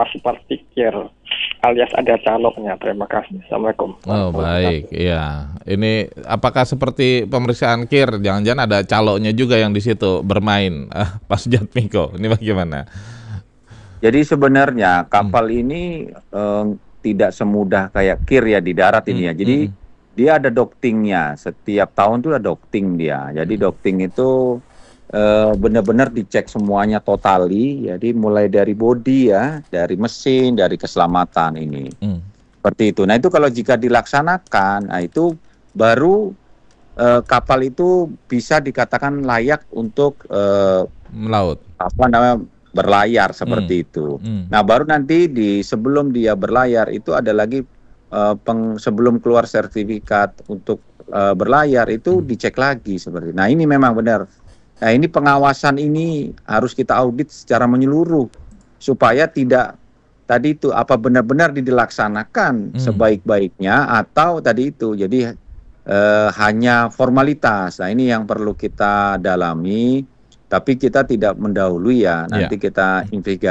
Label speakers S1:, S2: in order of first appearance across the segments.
S1: sama seperti KIR alias ada caloknya. Terima kasih. Assalamualaikum.
S2: Oh baik, iya. Ini apakah seperti pemeriksaan KIR? Jangan-jangan ada caloknya juga yang di situ bermain, Pak Sujatmiko. Ini bagaimana?
S3: Jadi sebenarnya kapal ini tidak semudah kayak KIR ya di darat ini ya. Jadi dia ada doctingnya. Setiap tahun tuh ada docting dia. Jadi docting itu benar-benar dicek semuanya totali. Jadi mulai dari bodi ya, dari mesin, dari keselamatan ini. Seperti itu. Nah itu kalau jika dilaksanakan, nah itu baru kapal itu bisa dikatakan layak untuk
S2: melaut.
S3: Apa namanya, berlayar seperti itu. Nah baru nanti sebelum dia berlayar itu ada lagi sebelum keluar sertifikat untuk berlayar itu dicek lagi seperti. Nah ini memang benar. Nah ini pengawasan ini harus kita audit secara menyeluruh supaya tidak tadi itu apa benar-benar dilaksanakan sebaik-baiknya atau tadi itu jadi hanya formalitas. Nah ini yang perlu kita dalami, tapi kita tidak mendahului ya. Nanti kita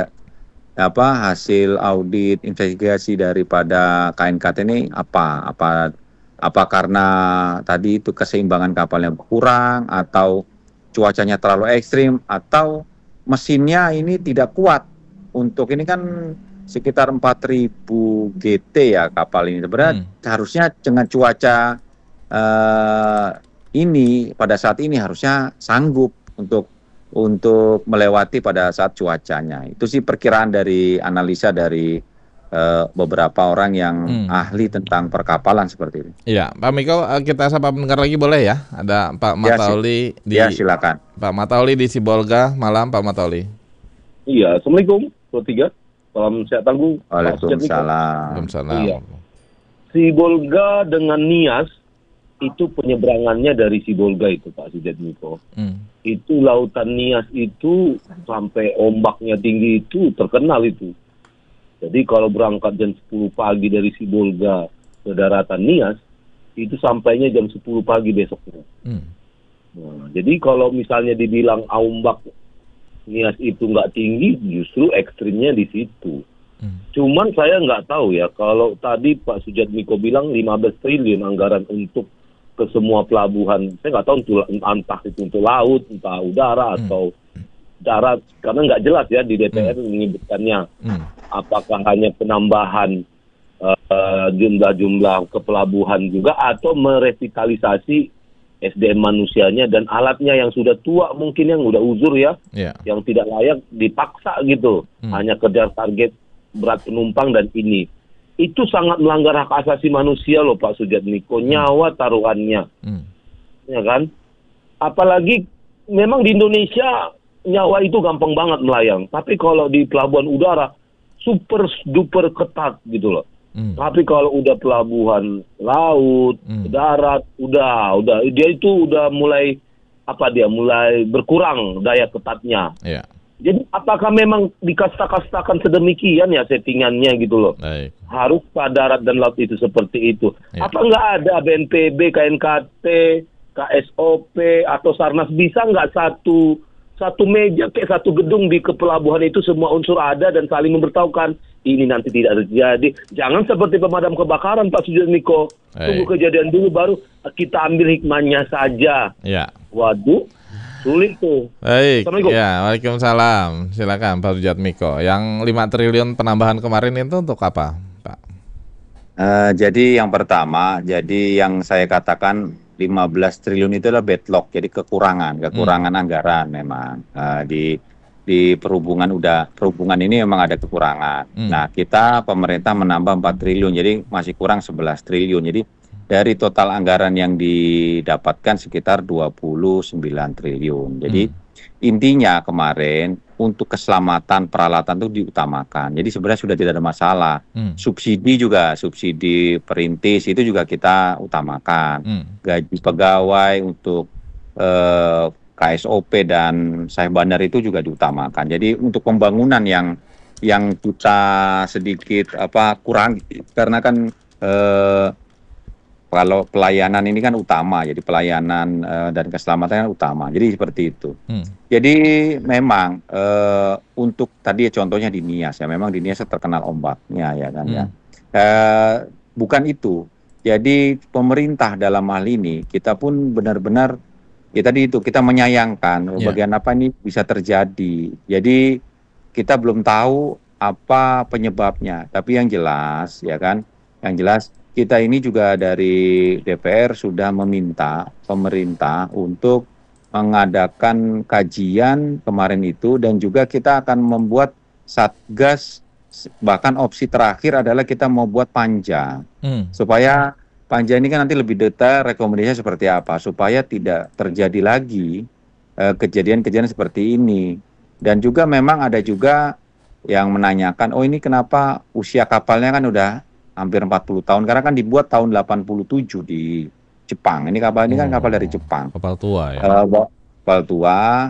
S3: hasil audit investigasi daripada KNKT ini apa karena tadi itu keseimbangan kapalnya kurang atau cuacanya terlalu ekstrim atau mesinnya ini tidak kuat. Untuk ini kan sekitar 4.000 GT ya kapal ini. Sebenarnya harusnya dengan cuaca ini pada saat ini harusnya sanggup untuk melewati pada saat cuacanya. Itu sih perkiraan dari analisa dari beberapa orang yang ahli tentang perkapalan seperti ini.
S2: Iya, Pak Miko, kita sapa pendengar lagi boleh ya? Ada Pak Matauli
S3: silakan.
S2: Pak Matauli di Sibolga. Malam Pak Matauli.
S4: Iya, Assalamualaikum. 23. Salam sehat tangguh.
S3: Waalaikumsalam.
S4: Iya. Sibolga dengan Nias itu penyeberangannya dari Sibolga itu Pak Sujatmiko. Itu lautan Nias itu sampai ombaknya tinggi itu terkenal itu. Jadi kalau berangkat jam 10 pagi dari Sibolga ke daratan Nias, itu sampainya jam 10 pagi besoknya. Nah, jadi kalau misalnya dibilang ombak Nias itu nggak tinggi, justru ekstrimnya di situ. Cuman saya nggak tahu ya, kalau tadi Pak Sujatmiko bilang 15 triliun anggaran untuk ke semua pelabuhan, saya nggak tahu entah itu untuk laut, entah udara atau darat, karena nggak jelas ya di DPR menyebutkannya. Apakah hanya penambahan jumlah-jumlah ke pelabuhan juga atau merevitalisasi SDM manusianya dan alatnya yang sudah tua mungkin yang udah uzur ya, yang tidak layak dipaksa gitu, hanya kejar target berat penumpang dan ini. Itu sangat melanggar hak asasi manusia loh Pak Sujatmiko, nyawa taruhannya. Ya kan? Apalagi memang di Indonesia nyawa itu gampang banget melayang, tapi kalau di pelabuhan udara super duper ketat gitu loh. Tapi kalau udah pelabuhan laut, darat, udah dia itu udah mulai mulai berkurang daya ketatnya. Jadi apakah memang dikasta-kastakan sedemikian ya settingannya gitu loh? Harus Pak darat dan laut itu seperti itu. Apa nggak ada BNPB, KNKT, KSOP atau Sarnas bisa nggak satu meja kayak satu gedung di kepelabuhan itu semua unsur ada dan saling memberitahukan ini nanti tidak terjadi. Jangan seperti pemadam kebakaran Pak Sujatmiko. Tunggu kejadian dulu baru kita ambil hikmahnya saja. Waduh, sulit tuh.
S2: Baik, ya, waalaikumsalam. Silakan Pak Sujatmiko. Yang 5 triliun penambahan kemarin itu untuk apa, Pak?
S3: Jadi yang pertama, yang saya katakan 15 triliun itu adalah backlog, jadi kekurangan anggaran memang di perhubungan ini memang ada kekurangan. Nah kita pemerintah menambah 4 triliun, jadi masih kurang 11 triliun. Jadi dari total anggaran yang didapatkan sekitar 29 triliun. Jadi intinya kemarin untuk keselamatan peralatan itu diutamakan. Jadi sebenarnya sudah tidak ada masalah. Subsidi perintis itu juga kita utamakan. Gaji pegawai untuk KSOP dan sahib bandar itu juga diutamakan. Jadi untuk pembangunan yang kita sedikit kurang karena kan Kalau pelayanan ini kan utama, jadi pelayanan dan keselamatan kan utama. Jadi seperti itu. Jadi memang untuk tadi ya contohnya di Nias ya, memang di Nias terkenal ombaknya ya kan ya. Bukan itu. Jadi pemerintah dalam hal ini kita pun benar-benar ya tadi itu kita menyayangkan bagian apa ini bisa terjadi. Jadi kita belum tahu apa penyebabnya. Tapi yang jelas ya kan, yang jelas kita ini juga dari DPR sudah meminta pemerintah untuk mengadakan kajian kemarin itu, dan juga kita akan membuat satgas, bahkan opsi terakhir adalah kita mau buat panja supaya panja ini kan nanti lebih detail rekomendasinya seperti apa supaya tidak terjadi lagi kejadian-kejadian seperti ini. Dan juga memang ada juga yang menanyakan, oh ini kenapa usia kapalnya kan udah hampir 40 tahun, karena kan dibuat tahun 87 di Jepang. Ini kapal ini kan kapal dari Jepang. Kapal tua ya. Kapal tua,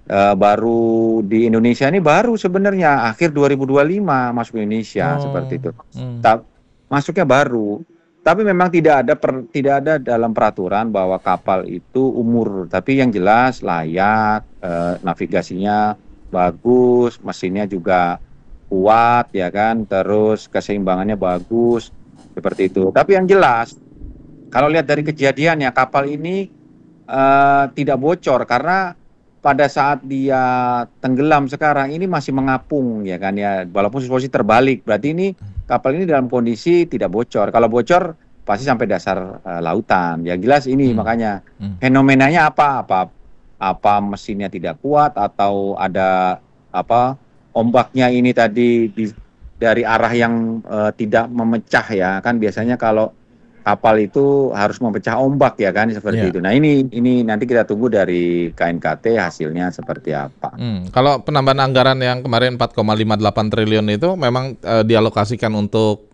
S3: baru di Indonesia ini baru sebenarnya akhir 2025 masuk Indonesia seperti itu. Masuknya baru. Tapi memang tidak ada dalam peraturan bahwa kapal itu umur, tapi yang jelas layak, navigasinya bagus, mesinnya juga kuat ya kan, terus keseimbangannya bagus seperti itu. Tapi yang jelas kalau lihat dari kejadiannya kapal ini tidak bocor, karena pada saat dia tenggelam sekarang ini masih mengapung ya kan ya, walaupun posisi terbalik, berarti ini kapal ini dalam kondisi tidak bocor. Kalau bocor pasti sampai dasar lautan. Ya jelas ini makanya fenomenanya apa mesinnya tidak kuat atau ada ombaknya ini tadi dari arah yang tidak memecah ya kan, biasanya kalau kapal itu harus memecah ombak ya kan seperti itu. Nah ini nanti kita tunggu dari KNKT hasilnya seperti apa.
S2: Kalau penambahan anggaran yang kemarin 4,58 triliun itu memang dialokasikan untuk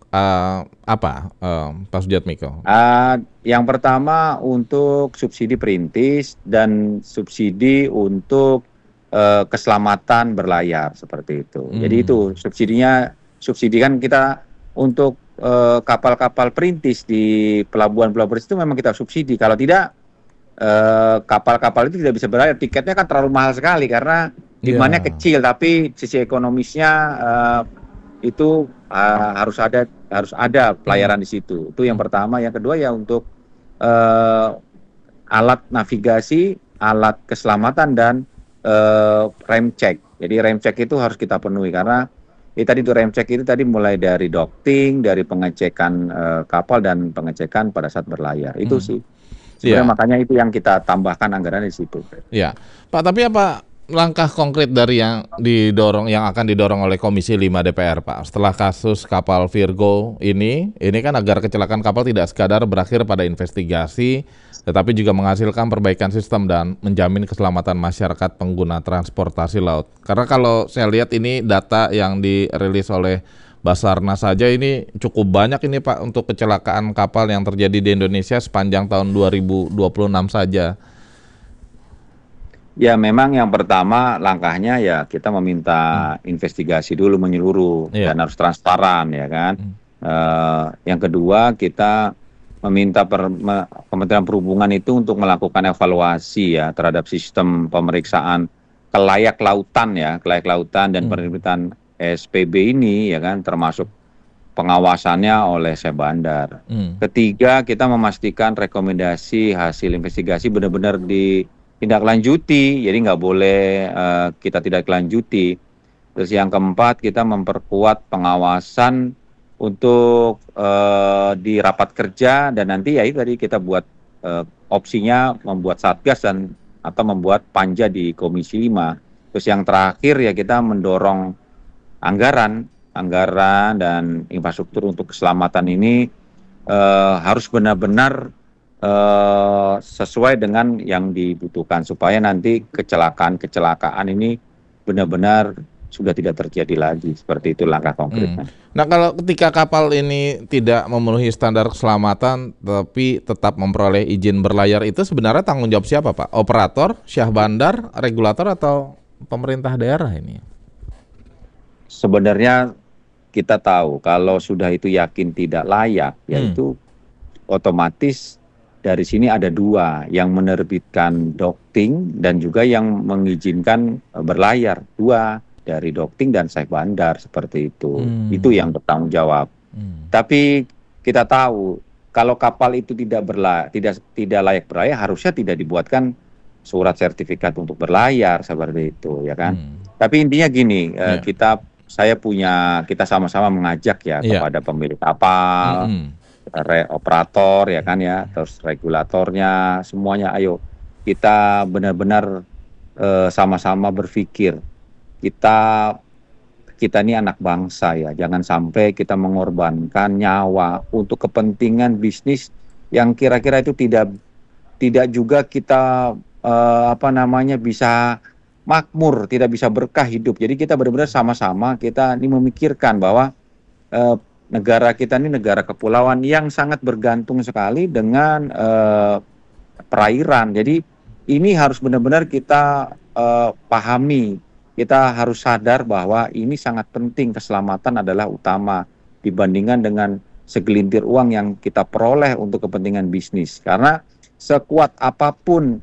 S2: apa, Pak Sujatmiko?
S3: Yang pertama untuk subsidi perintis dan subsidi untuk keselamatan berlayar seperti itu. Jadi itu subsidi kan kita untuk kapal-kapal perintis di pelabuhan-pelabuhan itu memang kita subsidi. Kalau tidak kapal-kapal itu tidak bisa berlayar. Tiketnya kan terlalu mahal sekali karena demandnya kecil, tapi sisi ekonomisnya itu harus ada pelayaran di situ. Itu yang pertama. Yang kedua ya untuk alat navigasi, alat keselamatan dan rem cek. Jadi rem cek itu harus kita penuhi karena tadi itu rem cek itu tadi mulai dari docking, dari pengecekan kapal dan pengecekan pada saat berlayar. Itu sih. Sebenarnya makanya itu yang kita tambahkan anggaran di situ.
S2: Iya. Pak, tapi apa langkah konkret dari yang akan didorong oleh Komisi 5 DPR, Pak, setelah kasus kapal Virgo ini kan agar kecelakaan kapal tidak sekadar berakhir pada investigasi, tetapi juga menghasilkan perbaikan sistem dan menjamin keselamatan masyarakat pengguna transportasi laut. Karena kalau saya lihat ini data yang dirilis oleh Basarnas saja ini cukup banyak ini Pak untuk kecelakaan kapal yang terjadi di Indonesia sepanjang tahun 2026 saja.
S3: Ya memang yang pertama langkahnya ya kita meminta investigasi dulu menyeluruh dan harus transparan ya kan. Yang kedua kita meminta Kementerian Perhubungan itu untuk melakukan evaluasi ya terhadap sistem pemeriksaan kelayak lautan dan penerbitan SPB ini ya kan, termasuk pengawasannya oleh Syahbandar. Ketiga, kita memastikan rekomendasi hasil investigasi benar-benar ditindaklanjuti, jadi nggak boleh kita tidak lanjuti. Terus yang keempat, kita memperkuat pengawasan untuk di rapat kerja, dan nanti ya itu tadi kita buat opsinya membuat satgas atau membuat panja di Komisi 5. Terus yang terakhir ya kita mendorong anggaran dan infrastruktur untuk keselamatan ini harus benar-benar sesuai dengan yang dibutuhkan supaya nanti kecelakaan ini benar-benar sudah tidak terjadi lagi. Seperti itu langkah konkretnya.
S2: Nah kalau ketika kapal ini tidak memenuhi standar keselamatan tapi tetap memperoleh izin berlayar, itu sebenarnya tanggung jawab siapa Pak? Operator, Syahbandar, regulator atau pemerintah daerah ini?
S3: Sebenarnya kita tahu kalau sudah itu yakin tidak layak, yaitu otomatis dari sini ada dua, yang menerbitkan docking dan juga yang mengizinkan berlayar, dua dari docking dan Syekh Bandar seperti itu. Itu yang bertanggung jawab. Tapi kita tahu kalau kapal itu tidak layak berlayar, harusnya tidak dibuatkan surat sertifikat untuk berlayar seperti itu, ya kan? Tapi intinya gini, kita sama-sama mengajak ya kepada pemilik kapal, operator ya kan ya, terus regulatornya, semuanya, ayo kita benar-benar sama-sama berpikir, kita ini anak bangsa ya, jangan sampai kita mengorbankan nyawa untuk kepentingan bisnis yang kira-kira itu tidak juga kita bisa makmur, tidak bisa berkah hidup. Jadi kita benar-benar sama-sama kita ini memikirkan bahwa negara kita ini negara kepulauan yang sangat bergantung sekali dengan perairan. Jadi ini harus benar-benar kita pahami. Kita harus sadar bahwa ini sangat penting, keselamatan adalah utama dibandingkan dengan segelintir uang yang kita peroleh untuk kepentingan bisnis. Karena sekuat apapun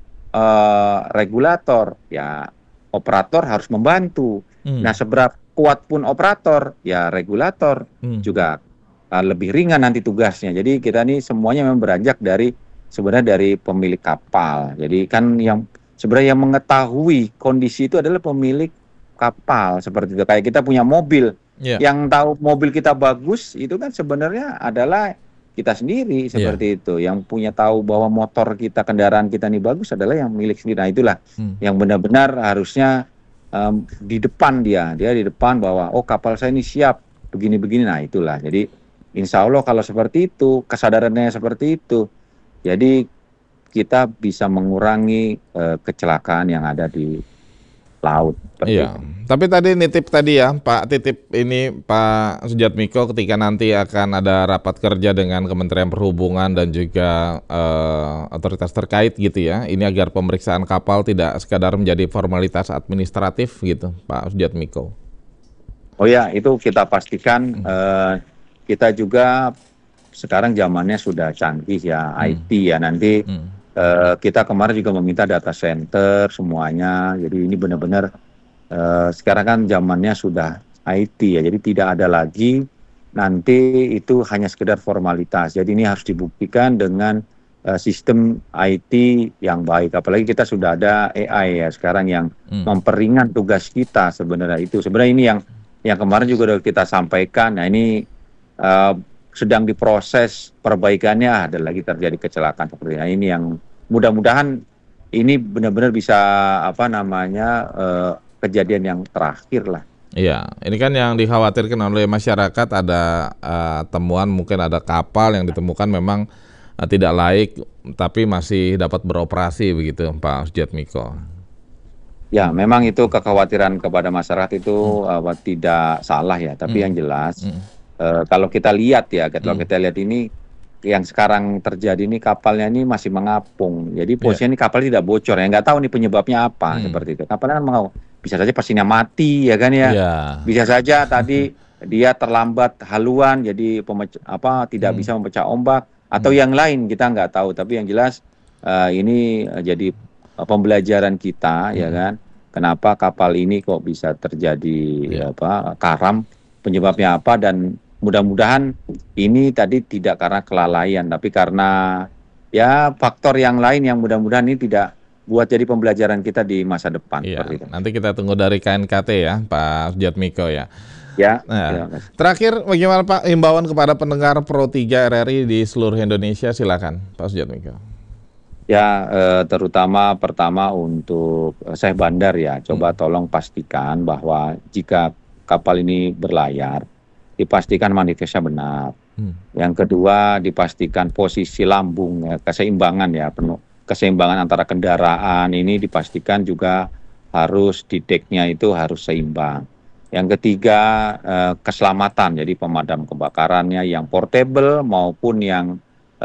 S3: regulator, ya operator harus membantu. Nah, seberapa kuat pun operator, ya regulator juga lebih ringan nanti tugasnya. Jadi kita ini semuanya memang beranjak sebenarnya dari pemilik kapal. Jadi kan yang sebenarnya yang mengetahui kondisi itu adalah pemilik kapal seperti itu. Kayak kita punya mobil, yang tahu mobil kita bagus itu kan sebenarnya adalah kita sendiri seperti itu. Yang punya tahu bahwa motor kita, kendaraan kita ini bagus adalah yang milik sendiri. Nah itulah yang benar-benar harusnya di depan dia di depan bahwa oh kapal saya ini siap begini-begini. Nah itulah. Jadi insya Allah kalau seperti itu, kesadarannya seperti itu, jadi kita bisa mengurangi kecelakaan yang ada di laut.
S2: Iya, tapi tadi nitip tadi ya Pak, titip ini Pak Sudjatmiko ketika nanti akan ada rapat kerja dengan Kementerian Perhubungan dan juga otoritas terkait gitu ya, ini agar pemeriksaan kapal tidak sekadar menjadi formalitas administratif gitu Pak Sudjatmiko.
S3: Oh ya, itu kita pastikan. Kita juga sekarang zamannya sudah canggih ya, IT ya, nanti kita kemarin juga meminta data center semuanya. Jadi ini benar-benar sekarang kan zamannya sudah IT ya. Jadi tidak ada lagi nanti itu hanya sekedar formalitas. Jadi ini harus dibuktikan dengan sistem IT yang baik. Apalagi kita sudah ada AI ya sekarang yang memperingan tugas kita sebenarnya itu. Sebenarnya ini yang kemarin juga sudah kita sampaikan. Nah ini sedang diproses perbaikannya, ada lagi terjadi kecelakaan seperti ini. Ini yang mudah-mudahan ini benar-benar bisa kejadian yang terakhir lah.
S2: Iya, ini kan yang dikhawatirkan oleh masyarakat ada temuan mungkin ada kapal yang ditemukan memang tidak laik tapi masih dapat beroperasi begitu Pak Sudjatmiko.
S3: Ya, memang itu kekhawatiran kepada masyarakat itu tidak salah ya, tapi yang jelas kalau kita lihat ya, kita lihat ini yang sekarang terjadi ini kapalnya ini masih mengapung. Jadi posisinya ini kapal tidak bocor ya, nggak tahu nih penyebabnya apa seperti itu. Kapalnya kan bisa saja mesinnya mati ya kan ya. Bisa saja tadi dia terlambat haluan jadi tidak bisa memecah ombak atau yang lain kita nggak tahu. Tapi yang jelas ini jadi pembelajaran kita ya kan. Kenapa kapal ini kok bisa terjadi karam, penyebabnya apa, dan mudah-mudahan ini tadi tidak karena kelalaian, tapi karena ya faktor yang lain yang mudah-mudahan ini tidak buat jadi pembelajaran kita di masa depan.
S2: Iya, nanti kita tunggu dari KNKT ya, Pak Sudjatmiko ya.
S3: Ya.
S2: Nah, terakhir bagaimana Pak himbauan kepada pendengar Pro 3 RRI di seluruh Indonesia, silakan Pak Sudjatmiko.
S3: Ya, terutama pertama untuk Syekh Bandar ya, coba tolong pastikan bahwa jika kapal ini berlayar, dipastikan manifestnya benar. Yang kedua, dipastikan posisi lambung, keseimbangan ya, keseimbangan antara kendaraan ini dipastikan juga harus di decknya itu harus seimbang. Yang ketiga, keselamatan, jadi pemadam kebakarannya yang portable maupun yang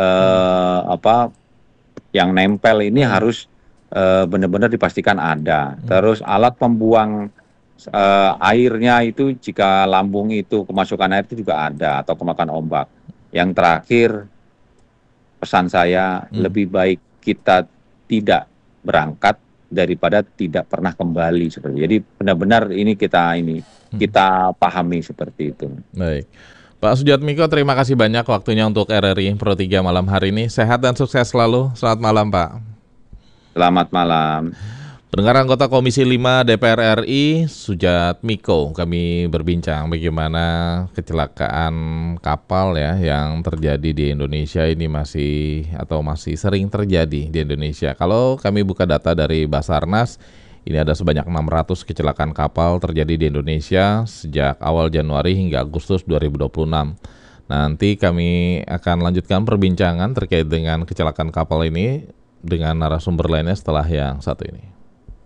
S3: yang nempel ini harus benar-benar dipastikan ada. Terus alat pembuang airnya itu jika lambung itu kemasukan air itu juga ada atau kemakan ombak. Yang terakhir pesan saya lebih baik kita tidak berangkat daripada tidak pernah kembali seperti. Jadi benar-benar ini kita pahami seperti itu.
S2: Baik. Pak Sujatmiko, terima kasih banyak waktunya untuk RRI Pro 3 malam hari ini. Sehat dan sukses selalu. Selamat malam, Pak.
S3: Selamat malam.
S2: Pendengar anggota Komisi 5 DPR RI, Sujatmiko, kami berbincang bagaimana kecelakaan kapal ya yang terjadi di Indonesia ini masih sering terjadi di Indonesia. Kalau kami buka data dari Basarnas, ini ada sebanyak 600 kecelakaan kapal terjadi di Indonesia sejak awal Januari hingga Agustus 2026. Nanti kami akan lanjutkan perbincangan terkait dengan kecelakaan kapal ini dengan narasumber lainnya setelah yang satu ini.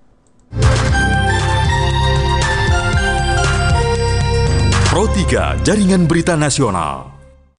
S5: Pro 3 Jaringan Berita Nasional.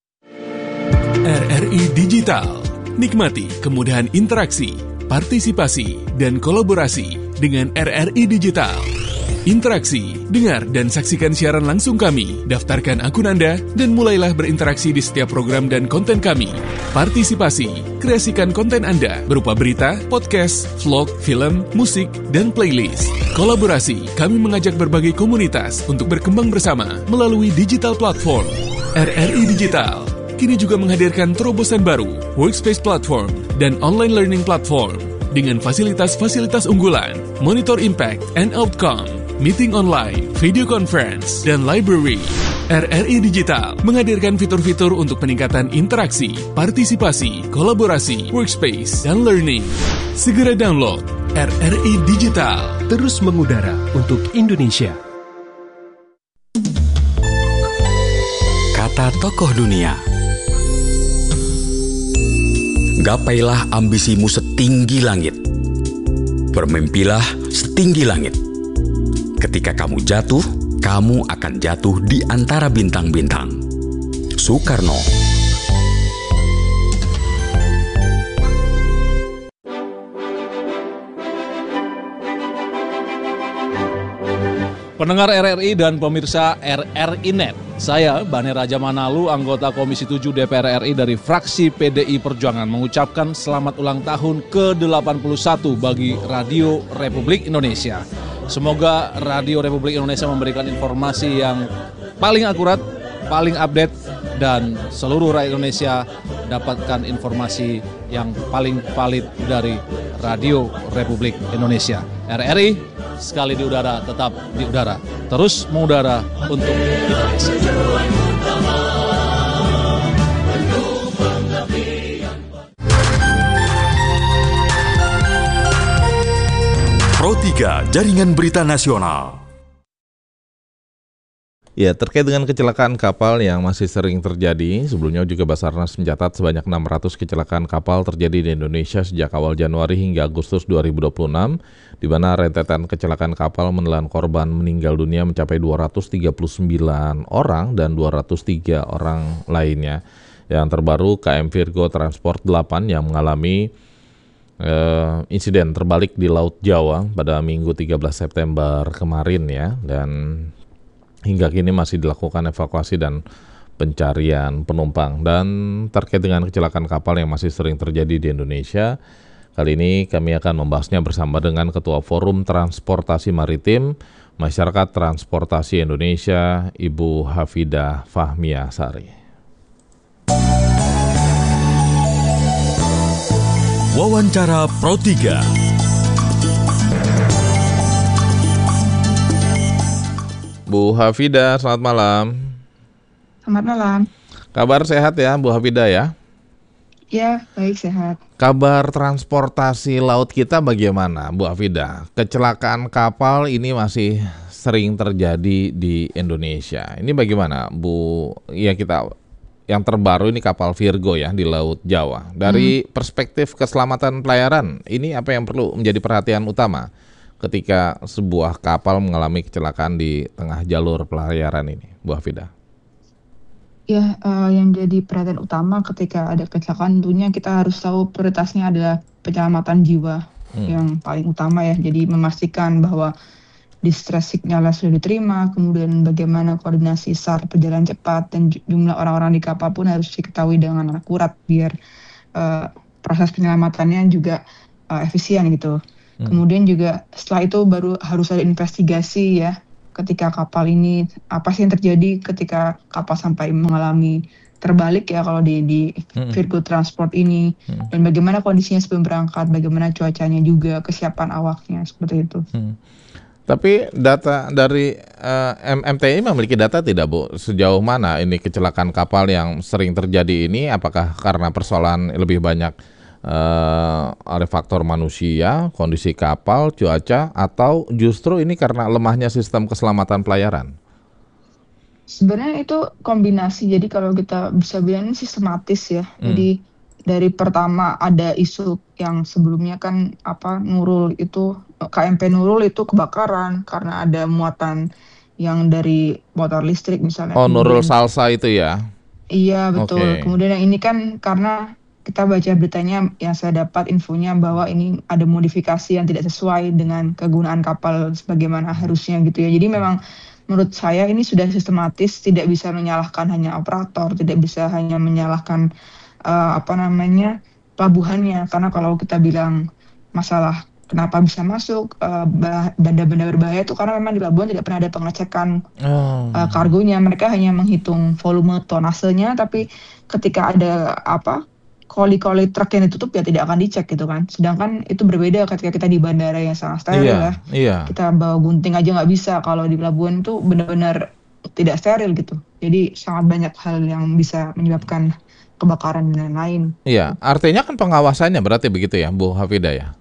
S5: RRI Digital. Nikmati kemudahan interaksi, partisipasi, dan kolaborasi dengan RRI Digital. Interaksi, dengar dan saksikan siaran langsung kami, daftarkan akun Anda, dan mulailah berinteraksi di setiap program dan konten kami. Partisipasi, kreasikan konten Anda berupa berita, podcast, vlog, film, musik, dan playlist. Kolaborasi, kami mengajak berbagai komunitas untuk berkembang bersama melalui digital platform. RRI Digital kini juga menghadirkan terobosan baru, workspace platform, dan online learning platform dengan fasilitas-fasilitas unggulan, monitor impact and outcome, meeting online, video conference, dan library. RRI Digital menghadirkan fitur-fitur untuk peningkatan interaksi, partisipasi, kolaborasi, workspace, dan learning. Segera download RRI Digital.
S6: Terus mengudara untuk Indonesia.
S5: Kata tokoh dunia. Gapailah ambisimu setinggi langit. Bermimpilah setinggi langit. Ketika kamu jatuh, kamu akan jatuh di antara bintang-bintang. Soekarno.
S7: Pendengar RRI dan pemirsa RRI Net, saya Bane Raja Manalu, anggota Komisi 7 DPR RI dari fraksi PDI Perjuangan, mengucapkan selamat ulang tahun ke-81 bagi Radio Republik Indonesia. Semoga Radio Republik Indonesia memberikan informasi yang paling akurat, paling update, dan seluruh rakyat Indonesia dapatkan informasi yang paling valid dari Radio Republik Indonesia. RRI sekali di udara, tetap di udara. Terus mengudara untuk Indonesia.
S5: Pro 3 Jaringan Berita Nasional.
S2: Ya, terkait dengan kecelakaan kapal yang masih sering terjadi, sebelumnya juga Basarnas mencatat sebanyak 600 kecelakaan kapal terjadi di Indonesia sejak awal Januari hingga Agustus 2026, di mana rentetan kecelakaan kapal menelan korban meninggal dunia mencapai 239 orang dan 203 orang lainnya. Yang terbaru KM Virgo Transport 8 yang mengalami insiden terbalik di Laut Jawa pada Minggu 13 September kemarin ya, dan hingga kini masih dilakukan evakuasi dan pencarian penumpang. Dan terkait dengan kecelakaan kapal yang masih sering terjadi di Indonesia, kali ini kami akan membahasnya bersama dengan Ketua Forum Transportasi Maritim Masyarakat Transportasi Indonesia, Ibu Hafidah Fahmia Sari.
S5: Wawancara Pro 3.
S2: Bu Hafidah, selamat malam.
S8: Selamat malam.
S2: Kabar sehat ya, Bu Hafidah ya?
S8: Ya, baik, sehat.
S2: Kabar transportasi laut kita bagaimana, Bu Hafidah? Kecelakaan kapal ini masih sering terjadi di Indonesia. Ini bagaimana, Bu? Ya, kita yang terbaru ini kapal Virgo ya di Laut Jawa. Dari perspektif keselamatan pelayaran, ini apa yang perlu menjadi perhatian utama ketika sebuah kapal mengalami kecelakaan di tengah jalur pelayaran ini, Bu Hafidah?
S8: Ya, yang jadi perhatian utama ketika ada kecelakaan tentunya kita harus tahu prioritasnya adalah penyelamatan jiwa yang paling utama ya. Jadi memastikan bahwa distress signalnya sudah diterima, kemudian bagaimana koordinasi SAR perjalanan cepat, dan jumlah orang-orang di kapal pun harus diketahui dengan akurat biar proses penyelamatannya juga efisien gitu. Kemudian juga setelah itu baru harus ada investigasi ya, ketika kapal ini apa sih yang terjadi ketika kapal sampai mengalami terbalik ya kalau di Virgo Transport ini, dan bagaimana kondisinya sebelum berangkat, bagaimana cuacanya juga, kesiapan awaknya, seperti itu.
S2: Tapi data dari MTI memiliki data tidak, Bu? Sejauh mana ini kecelakaan kapal yang sering terjadi ini? Apakah karena persoalan lebih banyak ada faktor manusia, kondisi kapal, cuaca, atau justru ini karena lemahnya sistem keselamatan pelayaran?
S8: Sebenarnya itu kombinasi. Jadi kalau kita bisa bilang ini sistematis ya. Jadi dari pertama ada isu yang sebelumnya kan Nurul itu, KMP Nurul itu kebakaran karena ada muatan yang dari motor listrik misalnya.
S2: Oh, Nurul Salsa itu ya?
S8: Iya betul. Okay. Kemudian yang ini kan karena kita baca beritanya, yang saya dapat infonya bahwa ini ada modifikasi yang tidak sesuai dengan kegunaan kapal sebagaimana harusnya gitu ya. Jadi memang menurut saya ini sudah sistematis, tidak bisa menyalahkan hanya operator, tidak bisa hanya menyalahkan pelabuhannya, karena kalau kita bilang masalah kenapa bisa masuk benda-benda berbahaya itu karena memang di pelabuhan tidak pernah ada pengecekan kargonya. Mereka hanya menghitung volume tonasenya, tapi ketika ada koli-koli truk yang ditutup ya tidak akan dicek gitu kan. Sedangkan itu berbeda ketika kita di bandara yang sangat steril Kita bawa gunting aja nggak bisa, kalau di pelabuhan itu benar-benar tidak steril gitu. Jadi sangat banyak hal yang bisa menyebabkan kebakaran dan lain-lain.
S2: Iya, artinya kan pengawasannya berarti begitu ya, Bu Hafida ya?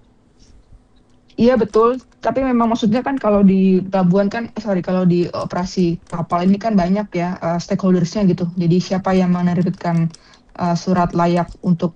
S8: Iya betul, tapi memang maksudnya kan kalau di pelabuhan kan, kalau di operasi kapal ini kan banyak ya stakeholdersnya gitu. Jadi siapa yang menerbitkan surat layak untuk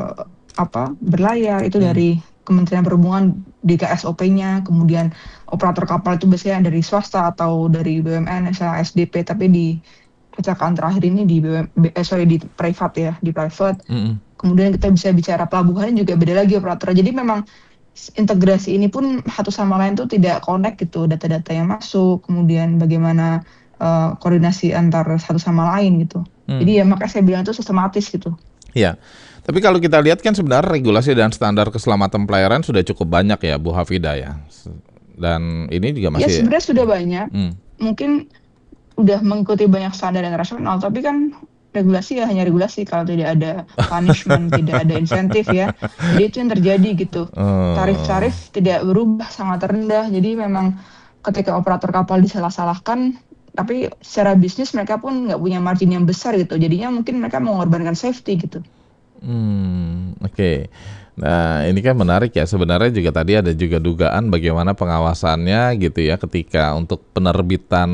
S8: berlayar itu dari Kementerian Perhubungan di KSOP-nya, kemudian operator kapal itu biasanya dari swasta atau dari BUMN, misalnya SDP, tapi di kecelakaan terakhir ini di di private ya, di private. Kemudian kita bisa bicara pelabuhan juga beda lagi operator. Jadi memang integrasi ini pun satu sama lain tuh tidak connect gitu, data-data yang masuk, kemudian bagaimana koordinasi antar satu sama lain gitu. Jadi ya makanya saya bilang itu sistematis gitu.
S2: Iya, tapi kalau kita lihat kan sebenarnya regulasi dan standar keselamatan pelayaran sudah cukup banyak ya, Bu Hafida ya. Dan ini juga masih...
S8: Ya sebenarnya sudah banyak, mungkin udah mengikuti banyak standar internasional, tapi kan regulasi ya hanya regulasi kalau tidak ada punishment, tidak ada insentif ya. Jadi itu yang terjadi gitu. Tarif-tarif tidak berubah, sangat rendah. Jadi memang ketika operator kapal disalah-salahkan, tapi secara bisnis mereka pun nggak punya margin yang besar gitu. Jadinya mungkin mereka mengorbankan safety gitu.
S2: Oke. Nah ini kan menarik ya. Sebenarnya juga tadi ada juga dugaan bagaimana pengawasannya gitu ya, ketika untuk penerbitan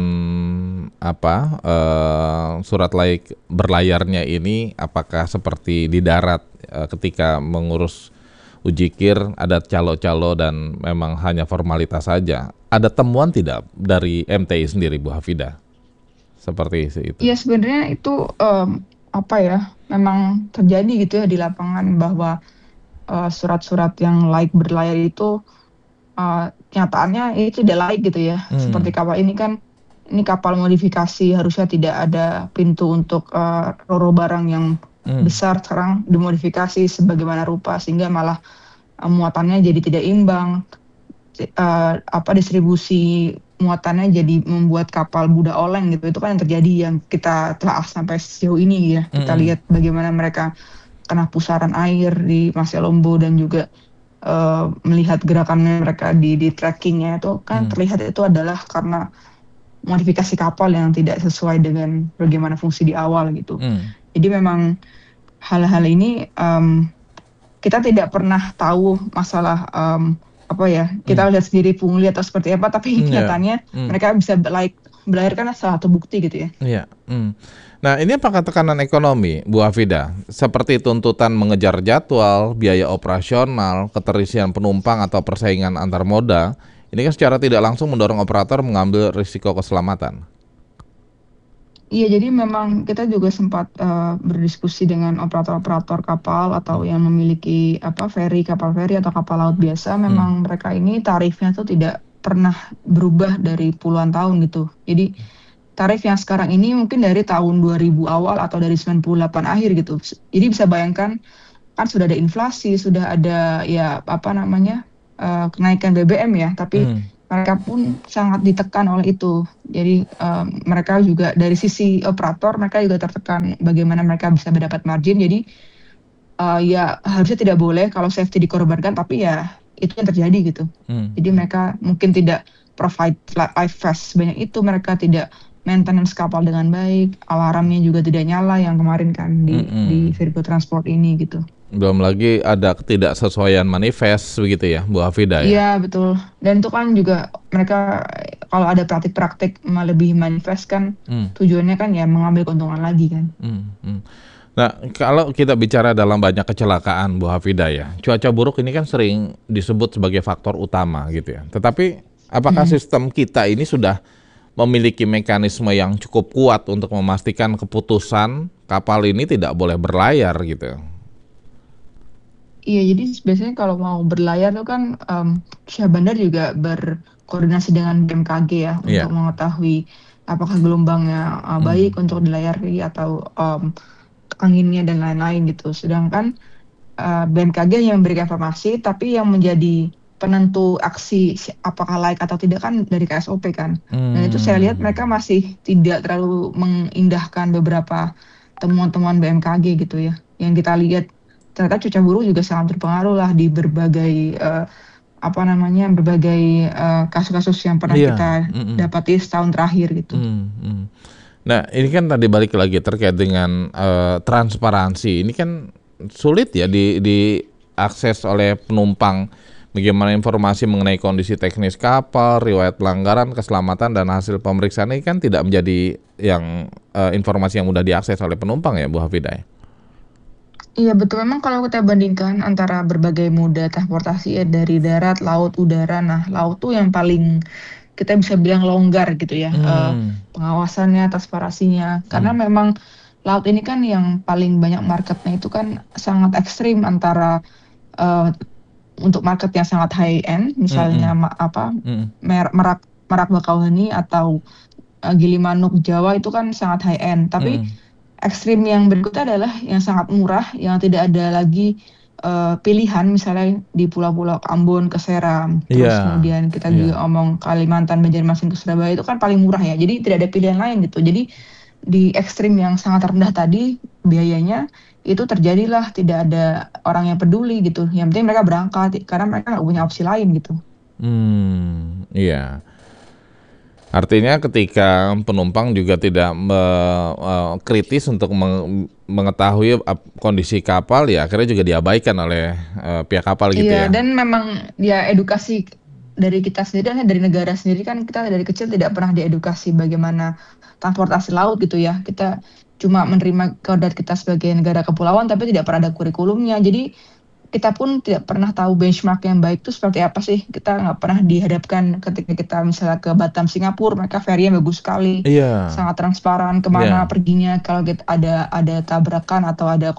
S2: surat layak berlayarnya ini, apakah seperti di darat ketika mengurus ujikir ada calo-calo dan memang hanya formalitas saja. Ada temuan tidak dari MTI sendiri, Bu Hafida? Seperti itu.
S8: Iya sebenarnya itu memang terjadi gitu ya di lapangan, bahwa surat-surat yang layak berlayar itu nyataannya itu tidak layak gitu ya. Seperti kapal ini kan, ini kapal modifikasi, harusnya tidak ada pintu untuk ro-ro barang yang besar, sekarang dimodifikasi sebagaimana rupa sehingga malah muatannya jadi tidak imbang. Distribusi muatannya jadi membuat kapal budak oleng gitu. Itu kan yang terjadi, yang kita telah sampai sejauh ini ya. Kita lihat bagaimana mereka kena pusaran air di Maselombo, dan juga melihat gerakannya mereka di trackingnya itu kan terlihat itu adalah karena modifikasi kapal yang tidak sesuai dengan bagaimana fungsi di awal gitu. Jadi memang hal-hal ini kita tidak pernah tahu masalah kita lihat sendiri pungli atau seperti apa, tapi nyatanya mereka bisa berlayar kan salah satu bukti gitu ya.
S2: Iya. Nah ini apakah tekanan ekonomi, Bu Hafida, seperti tuntutan mengejar jadwal, biaya operasional, keterisian penumpang atau persaingan antar moda, ini kan secara tidak langsung mendorong operator mengambil risiko keselamatan?
S8: Iya, jadi memang kita juga sempat berdiskusi dengan operator-operator kapal atau yang memiliki kapal feri atau kapal laut biasa. Memang mereka ini tarifnya tuh tidak pernah berubah dari puluhan tahun gitu. Jadi tarif yang sekarang ini mungkin dari tahun 2000 awal atau dari 98 akhir gitu. Jadi bisa bayangkan kan sudah ada inflasi, sudah ada ya kenaikan BBM ya, tapi mereka pun sangat ditekan oleh itu. Jadi mereka juga dari sisi operator mereka juga tertekan bagaimana mereka bisa mendapat margin. Jadi ya harusnya tidak boleh kalau safety dikorbankan, tapi ya itu yang terjadi gitu. Jadi mereka mungkin tidak provide live vest sebanyak itu, mereka tidak maintenance kapal dengan baik, alarmnya juga tidak nyala yang kemarin kan di Virgo Transport ini gitu.
S2: Belum lagi ada ketidaksesuaian manifest begitu ya, Bu Hafida ya?
S8: Iya betul, dan itu kan juga mereka kalau ada praktik-praktik melebihi manifest kan tujuannya kan ya mengambil keuntungan lagi kan.
S2: Nah, kalau kita bicara dalam banyak kecelakaan Bu Hafida ya, cuaca buruk ini kan sering disebut sebagai faktor utama gitu ya. Tetapi apakah sistem kita ini sudah memiliki mekanisme yang cukup kuat untuk memastikan keputusan kapal ini tidak boleh berlayar gitu?
S8: Iya, jadi biasanya kalau mau berlayar itu kan Syah Bandar juga berkoordinasi dengan BMKG ya untuk mengetahui apakah gelombangnya baik untuk dilayari atau anginnya dan lain-lain gitu. Sedangkan BMKG yang memberikan informasi, tapi yang menjadi penentu aksi apakah layak atau tidak kan dari KSOP kan. Dan itu saya lihat mereka masih tidak terlalu mengindahkan beberapa temuan-temuan BMKG gitu ya. Yang kita lihat ternyata cuaca buruk juga sangat berpengaruh lah di berbagai kasus-kasus yang pernah kita dapati setahun terakhir gitu.
S2: Nah ini kan tadi balik lagi terkait dengan transparansi. Ini kan sulit ya diakses oleh penumpang. Bagaimana informasi mengenai kondisi teknis kapal, riwayat pelanggaran, keselamatan, dan hasil pemeriksaan ini kan tidak menjadi informasi yang mudah diakses oleh penumpang ya Bu Hafida?
S8: Iya betul, memang kalau kita bandingkan antara berbagai moda transportasi ya dari darat, laut, udara, nah laut tuh yang paling kita bisa bilang longgar gitu ya, pengawasannya, transparansinya, karena memang laut ini kan yang paling banyak marketnya itu kan sangat ekstrim antara untuk market yang sangat high end, misalnya Merak Bakauheni atau Gilimanuk Jawa itu kan sangat high end. Tapi ekstrim yang berikutnya adalah yang sangat murah, yang tidak ada lagi pilihan, misalnya di pulau-pulau Ambon ke Seram, terus kemudian kita juga omong Kalimantan, Banjarmasin ke Surabaya itu kan paling murah ya. Jadi tidak ada pilihan lain gitu. Jadi di ekstrim yang sangat rendah tadi biayanya itu terjadilah tidak ada orang yang peduli gitu. Yang penting mereka berangkat karena mereka nggak punya opsi lain gitu.
S2: Iya. Artinya ketika penumpang juga tidak kritis untuk mengetahui kondisi kapal, ya akhirnya juga diabaikan oleh pihak kapal gitu ya.
S8: Iya, dan memang ya edukasi dari kita sendiri, dari negara sendiri kan kita dari kecil tidak pernah diedukasi bagaimana transportasi laut gitu ya. Kita cuma menerima kodrat kita sebagai negara kepulauan tapi tidak pernah ada kurikulumnya. Jadi kita pun tidak pernah tahu benchmark yang baik itu seperti apa sih. Kita nggak pernah dihadapkan ketika kita misalnya ke Batam, Singapura, mereka ferry-nya bagus sekali, sangat transparan kemana perginya. Kalau kita ada tabrakan atau ada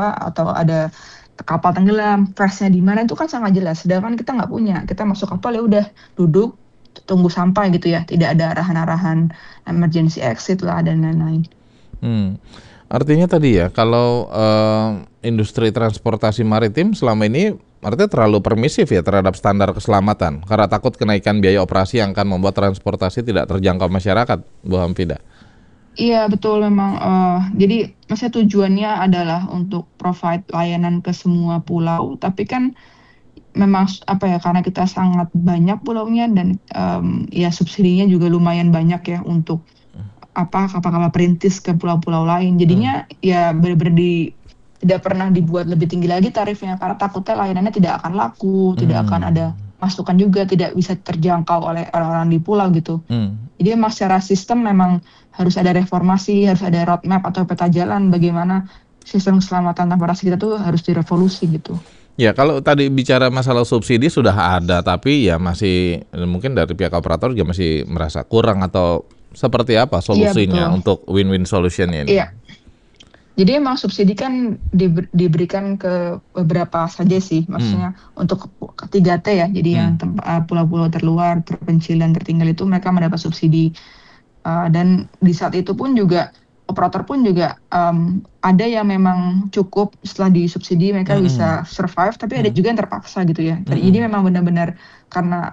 S8: kapal tenggelam, flashnya di mana itu kan sangat jelas. Sedangkan kita nggak punya. Kita masuk kapal ya udah duduk tunggu sampai gitu ya. Tidak ada arahan-arahan emergency exit lah dan lain-lain.
S2: Artinya tadi ya kalau industri transportasi maritim selama ini artinya terlalu permisif ya terhadap standar keselamatan karena takut kenaikan biaya operasi yang akan membuat transportasi tidak terjangkau masyarakat, Bu Hafida.
S8: Iya betul memang. Jadi maksudnya tujuannya adalah untuk provide layanan ke semua pulau, tapi kan memang karena kita sangat banyak pulaunya dan ya subsidinya juga lumayan banyak ya untuk kapal-kapal perintis ke pulau-pulau lain. Jadinya ya benar-benar tidak pernah dibuat lebih tinggi lagi tarifnya karena takutnya layanannya tidak akan laku, tidak akan ada masukan juga, tidak bisa terjangkau oleh orang-orang di pulau gitu. Jadi memang secara sistem memang harus ada reformasi, harus ada roadmap atau peta jalan bagaimana sistem keselamatan transportasi kita tuh harus direvolusi gitu.
S2: Ya kalau tadi bicara masalah subsidi sudah ada, tapi ya masih mungkin dari pihak operator juga masih merasa kurang atau seperti apa solusinya untuk win-win solution ini?
S8: Iya. Jadi emang subsidi kan diberikan ke beberapa saja sih, maksudnya untuk 3T ya, jadi yang pulau-pulau terluar, terpencil dan tertinggal itu mereka mendapat subsidi. Dan di saat itu pun juga operator pun juga ada yang memang cukup setelah disubsidi mereka bisa survive, tapi ada juga yang terpaksa gitu ya. Jadi memang benar-benar karena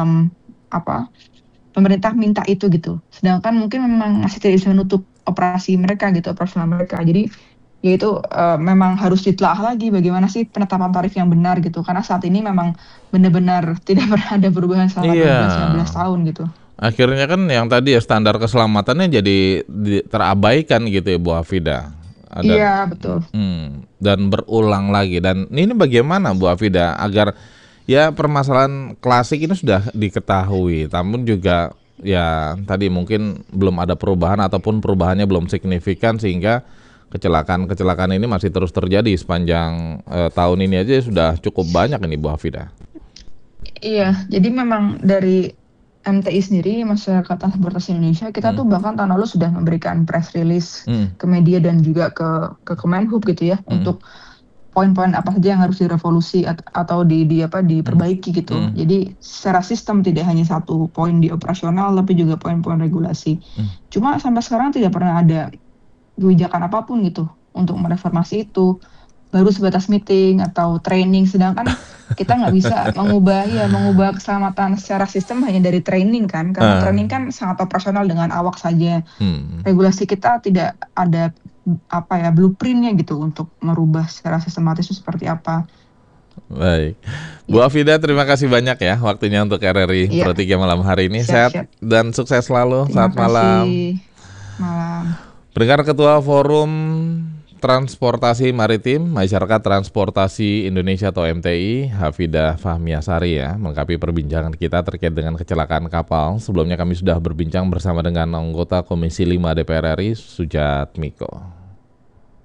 S8: pemerintah minta itu gitu. Sedangkan mungkin memang masih tidak bisa menutup operasi mereka gitu, operasional mereka. Jadi ya itu memang harus ditelaah lagi bagaimana sih penetapan tarif yang benar gitu. Karena saat ini memang benar-benar tidak pernah ada perubahan selama 12-15 tahun gitu.
S2: Akhirnya kan yang tadi ya standar keselamatannya jadi terabaikan gitu ya Bu Hafida.
S8: Iya betul.
S2: Dan berulang lagi. Dan ini bagaimana Bu Hafida agar ya permasalahan klasik ini sudah diketahui, namun juga ya tadi mungkin belum ada perubahan ataupun perubahannya belum signifikan sehingga kecelakaan ini masih terus terjadi sepanjang tahun ini aja sudah cukup banyak ini Bu Hafida.
S8: Iya, jadi memang dari MTI sendiri, Masyarakat Transportasi Indonesia, kita tuh bahkan tahun lalu sudah memberikan press release ke media dan juga ke Kemenhub gitu ya, untuk poin-poin apa saja yang harus direvolusi atau diperbaiki gitu. Jadi secara sistem tidak hanya satu poin di operasional, tapi juga poin-poin regulasi. Cuma sampai sekarang tidak pernah ada kebijakan apapun gitu untuk mereformasi itu. Baru sebatas meeting atau training, sedangkan kita nggak bisa mengubah keselamatan secara sistem hanya dari training kan, karena training kan sangat operasional dengan awak saja. Regulasi kita tidak ada blueprintnya gitu untuk merubah secara sistematis itu seperti apa.
S2: Baik, Bu Hafida terima kasih banyak ya waktunya untuk RRI Pro 3 malam hari ini. Sehat dan sukses selalu. Selamat malam. Pendengar, Ketua Forum Transportasi Maritim Masyarakat Transportasi Indonesia atau MTI, Hafida Fahmiasari ya, melengkapi perbincangan kita terkait dengan kecelakaan kapal. Sebelumnya kami sudah berbincang bersama dengan anggota Komisi 5 DPR RI, Sujatmiko.